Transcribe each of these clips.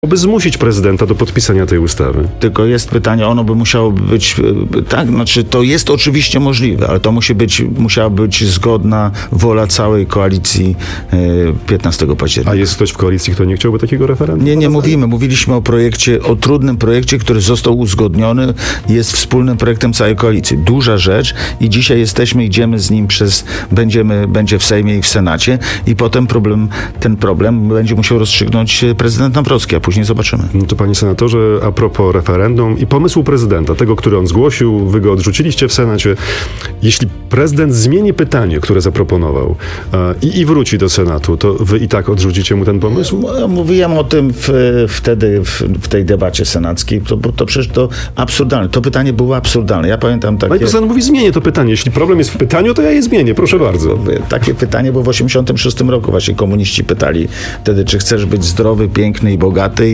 by zmusić prezydenta do podpisania tej ustawy. Tylko jest pytanie, ono by musiało być, tak, znaczy to jest oczywiście możliwe, ale to musiała być zgodna wola całej koalicji 15 października. A jest ktoś w koalicji, kto nie chciałby takiego referendum? Nie mówiliśmy o projekcie, o trudnym projekcie, który został uzgodniony, jest wspólnym projektem całej koalicji. Duża rzecz i dzisiaj idziemy z nim będzie w Sejmie i w Senacie i potem ten problem będzie musiał rozstrzygnąć prezydent Nawrocki, a później zobaczymy. No to panie senatorze, a propos referendum i pomysłu prezydenta, tego, który on zgłosił, wy go odrzuciliście w Senacie. Jeśli prezydent zmieni pytanie, które zaproponował i wróci do Senatu, to wy i tak odrzucicie mu ten pomysł? Mówiłem o tym wtedy w tej debacie senackiej, bo to przecież to absurdalne. To pytanie było absurdalne. Ja pamiętam takie... No i prezydent mówi, zmienię to pytanie. Jeśli problem jest w pytaniu, to ja je zmienię. Proszę bardzo. Takie pytanie, bo w 1986 roku właśnie komuniści pytali wtedy, czy chcesz być zdrowy, piękny i bogaty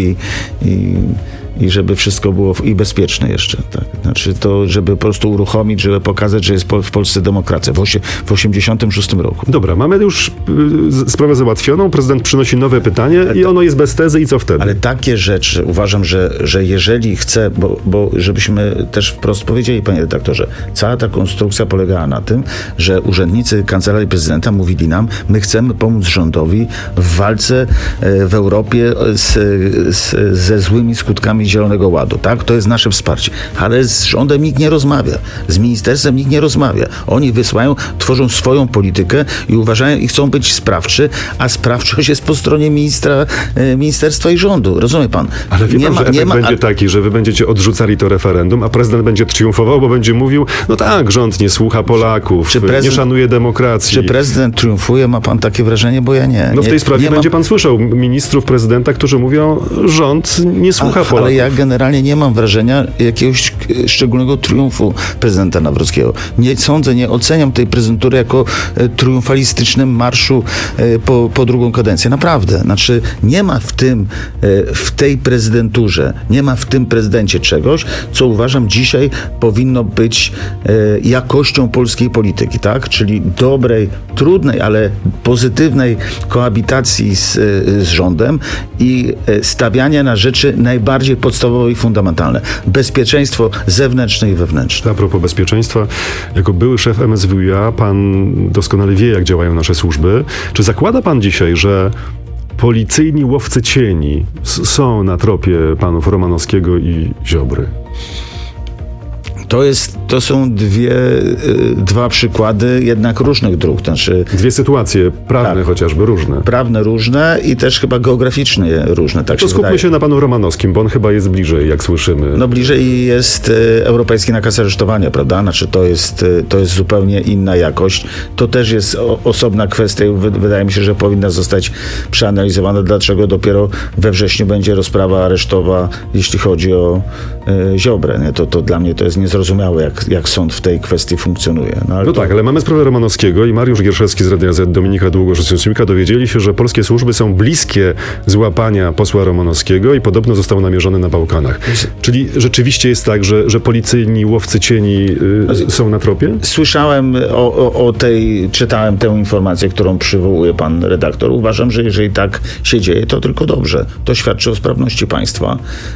i żeby wszystko było i bezpieczne jeszcze. Tak? Znaczy to, żeby po prostu uruchomić, żeby pokazać, że jest w Polsce demokracja. W 1986 roku. Dobra, mamy już sprawę załatwioną, prezydent przynosi nowe pytanie i ono jest bez tezy i co wtedy? Ale takie rzeczy uważam, że jeżeli chce, bo żebyśmy też wprost powiedzieli, panie redaktorze, cała ta konstrukcja polegała na tym, że urzędnicy Kancelarii Prezydenta mówili nam, my chcemy pomóc rządowi w walce w Europie ze złymi skutkami Zielonego Ładu, tak? To jest nasze wsparcie. Ale z rządem nikt nie rozmawia. Z ministerstwem nikt nie rozmawia. Oni tworzą swoją politykę i uważają i chcą być sprawczy, a sprawczość jest po stronie ministerstwa i rządu. Rozumie pan? Ale wie pan, że efekt będzie taki, że wy będziecie odrzucali to referendum, a prezydent będzie triumfował, bo będzie mówił, no tak, rząd nie słucha Polaków, nie szanuje demokracji. Czy prezydent triumfuje? Ma pan takie wrażenie? Bo ja nie. No w tej sprawie będzie pan słyszał ministrów prezydenta, którzy mówią, rząd nie słucha Polaków. Ale ja generalnie nie mam wrażenia jakiegoś szczególnego triumfu prezydenta Nawrockiego. Nie oceniam tej prezydentury jako triumfalistycznym marszu po drugą kadencję. Naprawdę. Znaczy nie ma w tej prezydenturze, nie ma w tym prezydencie czegoś, co uważam dzisiaj powinno być jakością polskiej polityki, tak? Czyli dobrej, trudnej, ale pozytywnej koabitacji z rządem i stawiania na rzeczy najbardziej podstawowe i fundamentalne. Bezpieczeństwo zewnętrzne i wewnętrzne. A propos bezpieczeństwa, jako były szef MSWiA, pan doskonale wie, jak działają nasze służby. Czy zakłada pan dzisiaj, że policyjni łowcy cieni są na tropie panów Romanowskiego i Ziobry? To są dwa przykłady jednak różnych dróg. Znaczy, dwie sytuacje prawne chociażby różne. Prawne różne i też chyba geograficznie różne. Tak to skupmy się na panu Romanowskim, bo on chyba jest bliżej, jak słyszymy. No bliżej jest europejski nakaz aresztowania, prawda? Znaczy to jest zupełnie inna jakość. To też jest osobna kwestia i wydaje mi się, że powinna zostać przeanalizowana, dlaczego dopiero we wrześniu będzie rozprawa aresztowa, jeśli chodzi o Ziobrę. Nie? To dla mnie to jest niezrozumiałe, jak sąd w tej kwestii funkcjonuje. No tak, ale mamy sprawę Romanowskiego i Mariusz Gierszewski z Radia Z, Dominika Długosz z Newsweeka dowiedzieli się, że polskie służby są bliskie złapania posła Romanowskiego i podobno został namierzony na Bałkanach. Czyli rzeczywiście jest tak, że policyjni łowcy cieni są na tropie? Słyszałem czytałem tę informację, którą przywołuje pan redaktor. Uważam, że jeżeli tak się dzieje, to tylko dobrze. To świadczy o sprawności państwa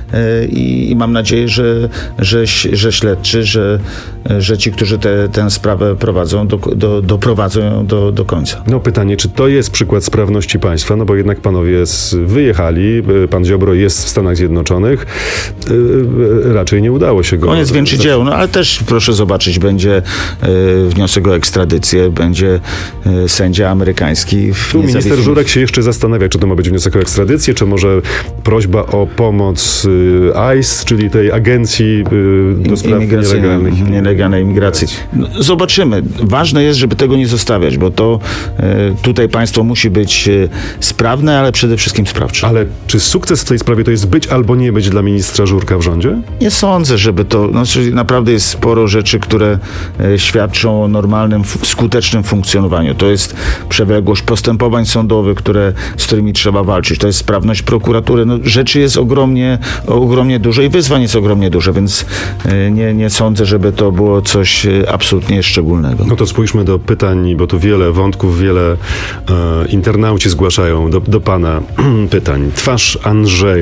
i mam nadzieję, że śledczy, że ci, którzy tę sprawę prowadzą, doprowadzą ją do końca. No pytanie, czy to jest przykład sprawności państwa? No bo jednak panowie wyjechali, pan Ziobro jest w Stanach Zjednoczonych, raczej nie udało się go... On jest więczycielą, no ale też proszę zobaczyć, będzie wniosek o ekstradycję, będzie sędzia amerykański. Tu minister Żurek się jeszcze zastanawia, czy to ma być wniosek o ekstradycję, czy może prośba o pomoc ICE, czyli tej agencji do spraw nielegalnej imigracji. No, zobaczymy. Ważne jest, żeby tego nie zostawiać, bo to tutaj państwo musi być sprawne, ale przede wszystkim sprawcze. Ale czy sukces w tej sprawie to jest być albo nie być dla ministra Żurka w rządzie? Nie sądzę, żeby to... Znaczy, naprawdę jest sporo rzeczy, które świadczą o normalnym, skutecznym funkcjonowaniu. To jest przewlekłość postępowań sądowych, z którymi trzeba walczyć. To jest sprawność prokuratury. No, rzeczy jest ogromnie dużo i wyzwań jest ogromnie dużo, więc nie sądzę, żeby to było coś absolutnie szczególnego. No to spójrzmy do pytań, bo tu wiele wątków, wiele internauci zgłaszają do pana pytań. Twarz Andrzeja.